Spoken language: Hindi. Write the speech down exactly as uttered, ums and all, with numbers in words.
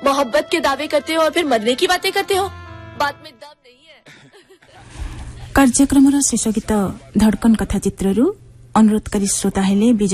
मोहब्बत के दावे करते हो और फिर मरने की बातें करते हो। बात में दम नहीं है। କାର୍ଯ୍ୟକ୍ରମର ଶେଷ ଗୀତ ଧଡ଼କନ କଥା ଚିତ୍ରରୁ ଅନୁରୋଧକାରୀ ଶ୍ରୋତା ହେଲେ